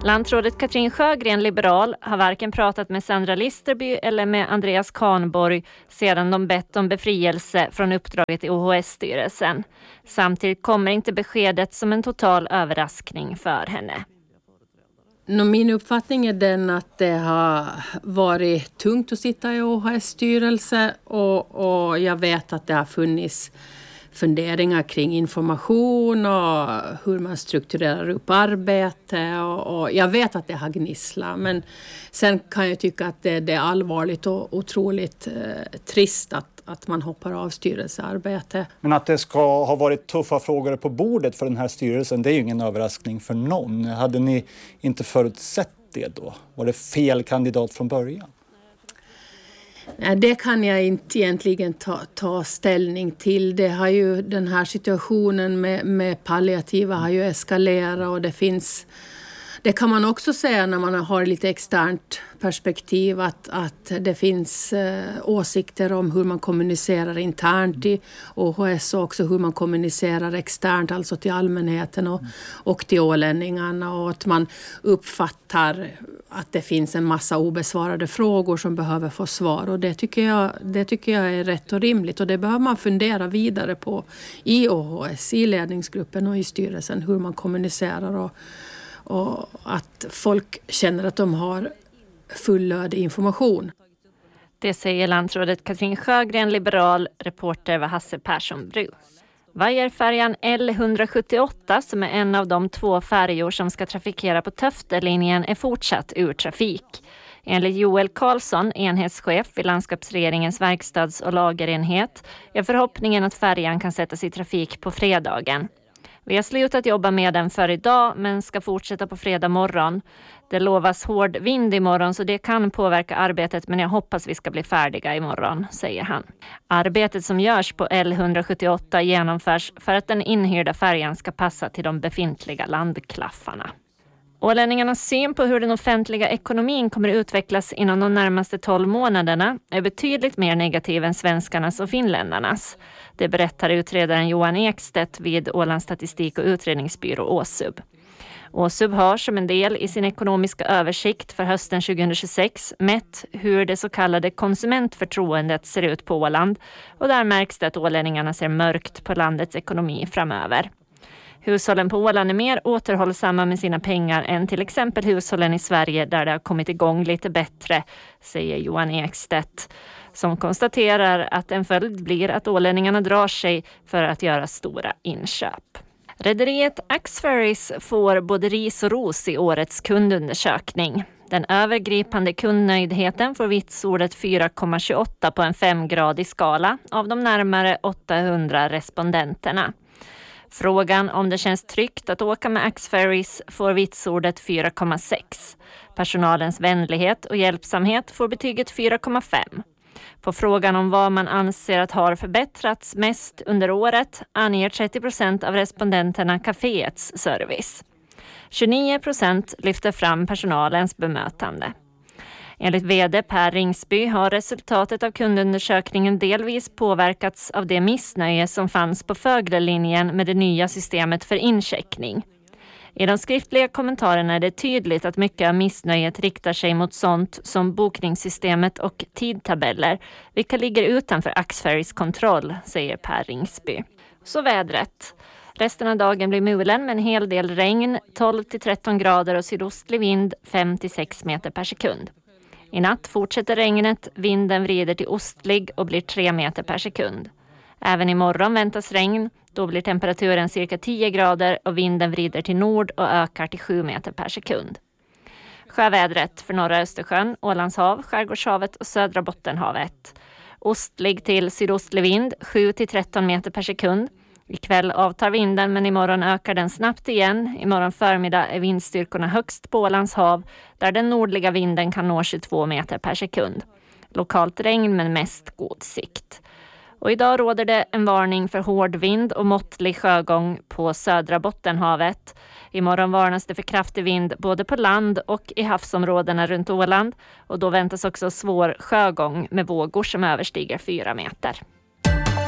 Landrådet Katrin Sjögren, liberal, har varken pratat med Sandra Listerby eller med Andreas Kahnborg sedan de bett om befrielse från uppdraget i OHS-styrelsen. Samtidigt kommer inte beskedet som en total överraskning för henne. Min uppfattning är den att det har varit tungt att sitta i OHS-styrelse och jag vet att det har funnits funderingar kring information och hur man strukturerar upp arbete och jag vet att det har gnisslat, men sen kan jag tycka att det är allvarligt och otroligt trist att man hoppar av styrelsearbete. Men att det ska ha varit tuffa frågor på bordet för den här styrelsen, det är ju ingen överraskning för någon. Hade ni inte förutsett det då? Var det fel kandidat från början? Nej, det kan jag inte egentligen ta ställning till. Det har ju, den här situationen med palliativa har ju eskalerat och det kan man också säga när man har lite externt perspektiv att det finns åsikter om hur man kommunicerar internt i OHS och också hur man kommunicerar externt, alltså till allmänheten och till ålänningarna, och att man uppfattar att det finns en massa obesvarade frågor som behöver få svar, och det tycker jag är rätt och rimligt, och det behöver man fundera vidare på i OHS, i ledningsgruppen och i styrelsen, hur man kommunicerar och att folk känner att de har fullödig information. Det säger landrådet Katrin Sjögren, liberal. Reporter var Hasse Persson Bru. Vajerfärjan L178, som är en av de 2 färjor som ska trafikera på Töftelinjen, är fortsatt ur trafik. Enligt Joel Karlsson, enhetschef vid landskapsregeringens verkstads- och lagerenhet, är förhoppningen att färjan kan sättas i trafik på fredagen. Vi har slutat jobba med den för idag, men ska fortsätta på fredag morgon. Det lovas hård vind imorgon, så det kan påverka arbetet, men jag hoppas vi ska bli färdiga imorgon, säger han. Arbetet som görs på L178 genomförs för att den inhyrda färjan ska passa till de befintliga landklaffarna. Ålänningarnas syn på hur den offentliga ekonomin kommer att utvecklas inom de närmaste 12 månaderna är betydligt mer negativ än svenskarnas och finländarnas. Det berättar utredaren Johan Ekstedt vid Ålands statistik- och utredningsbyrå Åsub. Åsub har som en del i sin ekonomiska översikt för hösten 2026 mätt hur det så kallade konsumentförtroendet ser ut på Åland, och där märks det att ålänningarna ser mörkt på landets ekonomi framöver. Hushållen på Åland är mer återhållsamma med sina pengar än till exempel hushållen i Sverige, där det har kommit igång lite bättre, säger Johan Ekstedt, som konstaterar att en följd blir att ålänningarna drar sig för att göra stora inköp. Rederiet Axferries får både ris och ros i årets kundundersökning. Den övergripande kundnöjdheten får vitsordet 4,28 på en 5-gradig skala av de närmare 800 respondenterna. Frågan om det känns tryggt att åka med Axferries får vitsordet 4,6. Personalens vänlighet och hjälpsamhet får betyget 4,5. På frågan om vad man anser att har förbättrats mest under året anger 30% av respondenterna kaféets service. 29% lyfter fram personalens bemötande. Enligt vd Per Ringsby har resultatet av kundundersökningen delvis påverkats av det missnöje som fanns på Föglelinjen med det nya systemet för incheckning. I de skriftliga kommentarerna är det tydligt att mycket av missnöjet riktar sig mot sånt som bokningssystemet och tidtabeller, vilka ligger utanför Axferries kontroll, säger Per Ringsby. Så vädret. Resten av dagen blir mulen med en hel del regn, 12-13 grader och sydostlig vind, 5-6 meter per sekund. I natt fortsätter regnet, vinden vrider till ostlig och blir 3 meter per sekund. Även imorgon väntas regn, då blir temperaturen cirka 10 grader och vinden vrider till nord och ökar till 7 meter per sekund. Sjövädret för norra Östersjön, Ålandshav, Skärgårdshavet och södra Bottenhavet. Ostlig till sydostlig vind, 7-13 meter per sekund. Ikväll avtar vinden, men imorgon ökar den snabbt igen. Imorgon förmiddag är vindstyrkorna högst på Ålands hav, där den nordliga vinden kan nå 22 meter per sekund. Lokalt regn men mest god sikt. Och idag råder det en varning för hård vind och måttlig sjögång på södra Bottenhavet. Imorgon varnas det för kraftig vind både på land och i havsområdena runt Åland. Och då väntas också svår sjögång med vågor som överstiger 4 meter.